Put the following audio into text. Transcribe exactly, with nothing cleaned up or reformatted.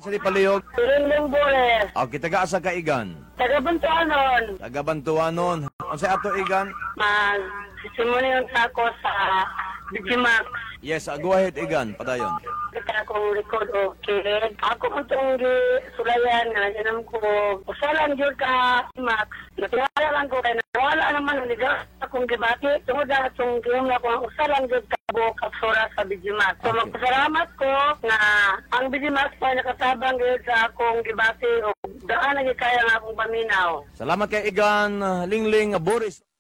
Sa di palihog. Rinling Bores. Okay, taga-asa ka igan. Taga-Bantuanon. Taga-Bantuanon. Ang sa ato igan? Mag-simunin ako sa Digimax. Yes, uh, go ahead igan. Padayon. Kita akong record o kid. Ako mo itong sulayan na ganam ko. Usalan yun ka, Max. Natingala lang ko kaya nawala naman ang ligaw akong gibati. Tungod na itong giyong na kung usalan yun ka buong kapsura sa Digimax. So magpasalamat ko na ang Digimax pa nakatabang yun sa akong gibati o daan na kaya nga akong paminaw. Salamat kay igan, uh, Lingling uh, Boris.